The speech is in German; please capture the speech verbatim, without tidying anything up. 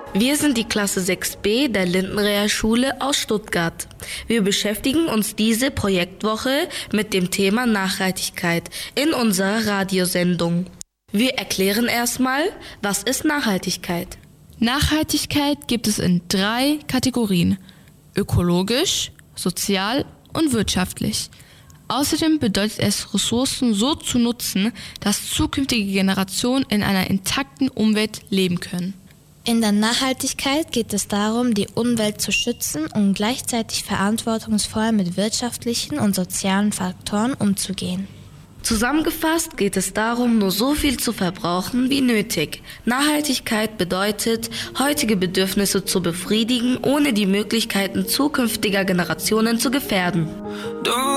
Wir sind die Klasse sechs b der Lindenrealschule aus Stuttgart. Wir beschäftigen uns diese Projektwoche mit dem Thema Nachhaltigkeit in unserer Radiosendung. Wir erklären erstmal, was ist Nachhaltigkeit? Nachhaltigkeit gibt es in drei Kategorien: ökologisch, sozial und wirtschaftlich. Außerdem bedeutet es, Ressourcen so zu nutzen, dass zukünftige Generationen in einer intakten Umwelt leben können. In der Nachhaltigkeit geht es darum, die Umwelt zu schützen und gleichzeitig verantwortungsvoll mit wirtschaftlichen und sozialen Faktoren umzugehen. Zusammengefasst geht es darum, nur so viel zu verbrauchen wie nötig. Nachhaltigkeit bedeutet, heutige Bedürfnisse zu befriedigen, ohne die Möglichkeiten zukünftiger Generationen zu gefährden.